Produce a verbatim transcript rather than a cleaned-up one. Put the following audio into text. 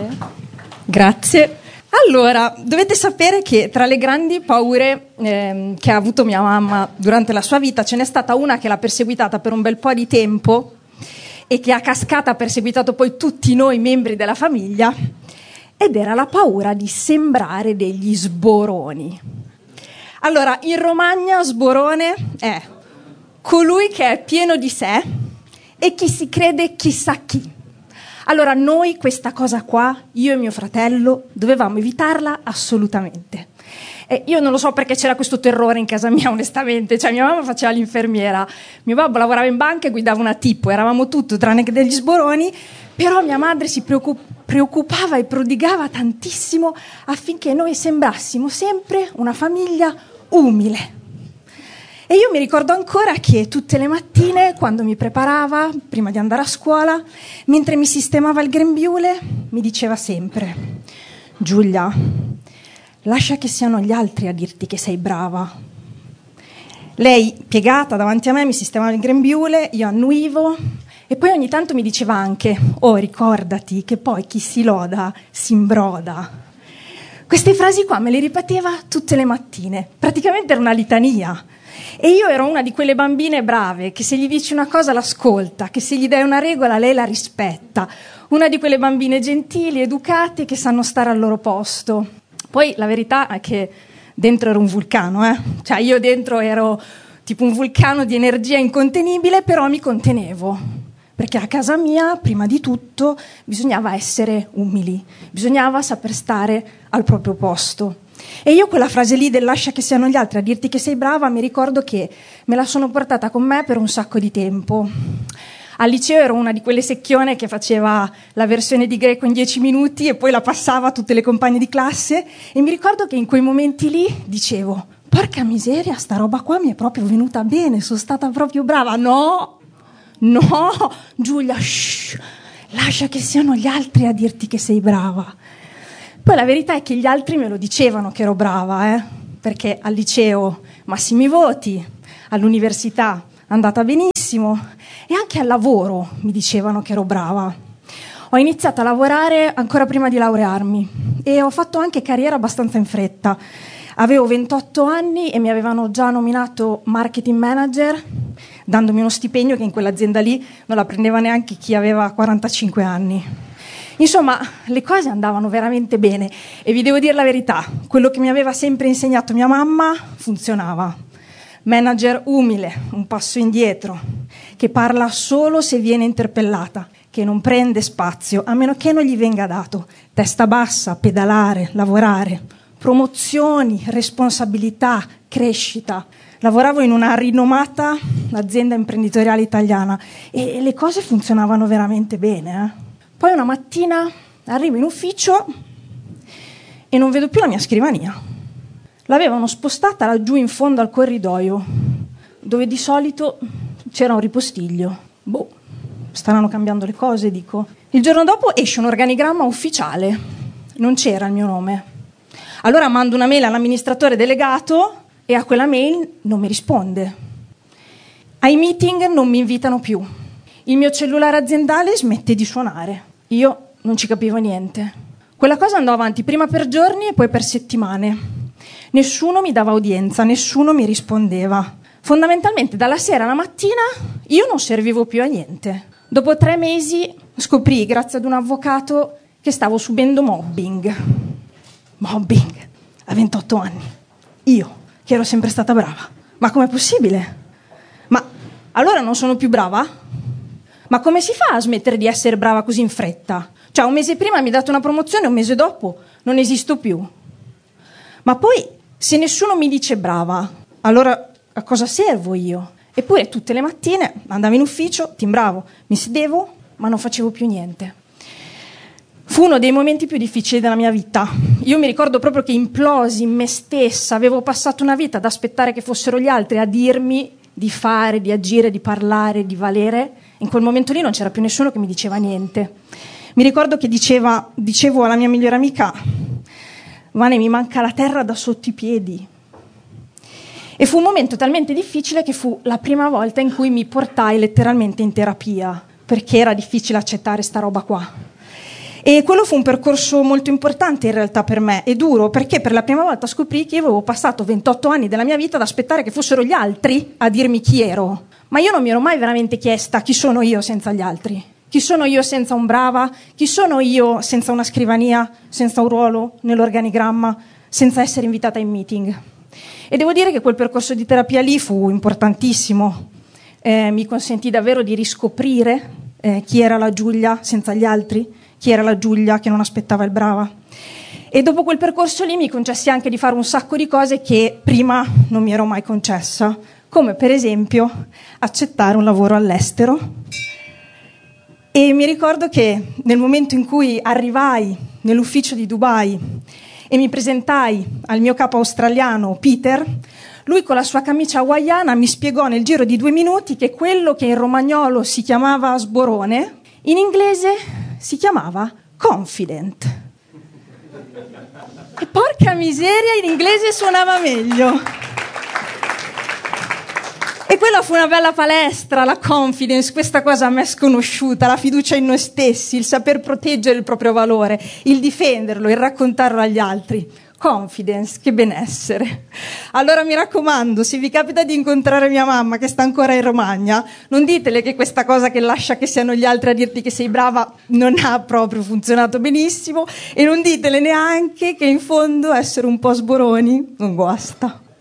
passare? Grazie. Allora, dovete sapere che tra le grandi paure eh, che ha avuto mia mamma durante la sua vita ce n'è stata una che l'ha perseguitata per un bel po' di tempo e che a cascata ha perseguitato poi tutti noi membri della famiglia, ed era la paura di sembrare degli sboroni. Allora, in Romagna sborone è colui che è pieno di sé e chi si crede chissà chi. Allora noi questa cosa qua, io e mio fratello, dovevamo evitarla assolutamente. E io non lo so perché c'era questo terrore in casa mia, onestamente. Cioè, mia mamma faceva l'infermiera, mio babbo lavorava in banca e guidava una Tipo, eravamo tutto tranne che degli sboroni, però mia madre si preoccupava e prodigava tantissimo affinché noi sembrassimo sempre una famiglia umile. E io mi ricordo ancora che tutte le mattine, quando mi preparava, prima di andare a scuola, mentre mi sistemava il grembiule, mi diceva sempre: Giulia, lascia che siano gli altri a dirti che sei brava. Lei, piegata davanti a me, mi sistemava il grembiule, io annuivo, e poi ogni tanto mi diceva anche: oh, ricordati che poi chi si loda si imbroda. Queste frasi qua me le ripeteva tutte le mattine, praticamente era una litania. E io ero una di quelle bambine brave, che se gli dici una cosa l'ascolta, che se gli dai una regola lei la rispetta. Una di quelle bambine gentili, educate, che sanno stare al loro posto. Poi la verità è che dentro ero un vulcano, eh? Cioè io dentro ero tipo un vulcano di energia incontenibile, però mi contenevo. Perché a casa mia, prima di tutto, bisognava essere umili, bisognava saper stare al proprio posto. E io quella frase lì del lascia che siano gli altri a dirti che sei brava, mi ricordo che me la sono portata con me per un sacco di tempo. Al liceo ero una di quelle secchione che faceva la versione di greco in dieci minuti e poi la passava a tutte le compagne di classe, e mi ricordo che in quei momenti lì dicevo: porca miseria, sta roba qua mi è proprio venuta bene, sono stata proprio brava. No, no, Giulia, shh, lascia che siano gli altri a dirti che sei brava. Poi la verità è che gli altri me lo dicevano che ero brava, eh? Perché al liceo massimi voti, all'università andata benissimo e anche al lavoro mi dicevano che ero brava. Ho iniziato a lavorare ancora prima di laurearmi e ho fatto anche carriera abbastanza in fretta. Avevo ventotto anni e mi avevano già nominato marketing manager, dandomi uno stipendio che in quell'azienda lì non la prendeva neanche chi aveva quarantacinque anni. Insomma, le cose andavano veramente bene e vi devo dire la verità, quello che mi aveva sempre insegnato mia mamma funzionava. Manager umile, un passo indietro, che parla solo se viene interpellata, che non prende spazio a meno che non gli venga dato, testa bassa, pedalare, lavorare, promozioni, responsabilità, crescita. Lavoravo in una rinomata azienda imprenditoriale italiana e le cose funzionavano veramente bene, eh? Poi una mattina arrivo in ufficio e non vedo più la mia scrivania. L'avevano spostata laggiù in fondo al corridoio, dove di solito c'era un ripostiglio. Boh, staranno cambiando le cose, dico. Il giorno dopo esce un organigramma ufficiale. Non c'era il mio nome. Allora mando una mail all'amministratore delegato e a quella mail non mi risponde. Ai meeting non mi invitano più. Il mio cellulare aziendale smette di suonare. Io non ci capivo niente. Quella cosa andò avanti prima per giorni e poi per settimane. Nessuno mi dava udienza, nessuno mi rispondeva. Fondamentalmente dalla sera alla mattina io non servivo più a niente. Dopo tre mesi scoprì, grazie ad un avvocato, che stavo subendo mobbing. Mobbing a ventotto anni. Io, che ero sempre stata brava. Ma com'è possibile? Ma allora non sono più brava? Ma come si fa a smettere di essere brava così in fretta? Cioè, un mese prima mi date una promozione, un mese dopo non esisto più. Ma poi, se nessuno mi dice brava, allora a cosa servo io? Eppure tutte le mattine andavo in ufficio, timbravo, mi sedevo, ma non facevo più niente. Fu uno dei momenti più difficili della mia vita. Io mi ricordo proprio che implosi in me stessa, avevo passato una vita ad aspettare che fossero gli altri a dirmi di fare, di agire, di parlare, di valere. In quel momento lì non c'era più nessuno che mi diceva niente. Mi ricordo che diceva, dicevo alla mia migliore amica: Vane, mi manca la terra da sotto i piedi. E fu un momento talmente difficile che fu la prima volta in cui mi portai letteralmente in terapia, perché era difficile accettare sta roba qua. E quello fu un percorso molto importante in realtà per me, e duro, perché per la prima volta scoprì che io avevo passato ventotto anni della mia vita ad aspettare che fossero gli altri a dirmi chi ero. Ma io non mi ero mai veramente chiesta chi sono io senza gli altri. Chi sono io senza un brava? Chi sono io senza una scrivania, senza un ruolo nell'organigramma, senza essere invitata in meeting? E devo dire che quel percorso di terapia lì fu importantissimo. Eh, mi consentì davvero di riscoprire eh, chi era la Giulia senza gli altri, chi era la Giulia che non aspettava il brava. E dopo quel percorso lì mi concessi anche di fare un sacco di cose che prima non mi ero mai concessa, come per esempio accettare un lavoro all'estero. E mi ricordo che nel momento in cui arrivai nell'ufficio di Dubai e mi presentai al mio capo australiano Peter, lui con la sua camicia hawaiana mi spiegò nel giro di due minuti che quello che in romagnolo si chiamava sborone, in inglese si chiamava confident. E porca miseria, in inglese suonava meglio. E quella fu una bella palestra, la confidence, questa cosa a me sconosciuta, la fiducia in noi stessi, il saper proteggere il proprio valore, il difenderlo, il raccontarlo agli altri. Confidence, che benessere. Allora mi raccomando, se vi capita di incontrare mia mamma che sta ancora in Romagna, non ditele che questa cosa che lascia che siano gli altri a dirti che sei brava non ha proprio funzionato benissimo, e non ditele neanche che in fondo essere un po' sboroni non guasta.